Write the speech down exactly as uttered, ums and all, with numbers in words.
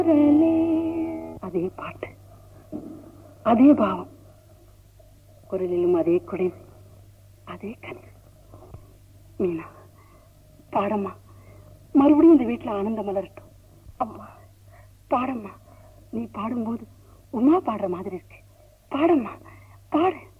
அதே பாட்டு, அதே பாவம், குரலிலும் அதே குடிமை, அதே கனி. மீனா பாடம்மா, மறுபடியும் இந்த வீட்டுல ஆனந்தம் மலரட்டும். அம்மா பாடம்மா, நீ பாடும்போது உமா பாடுற மாதிரி இருக்கு. பாடம்மா பாடு.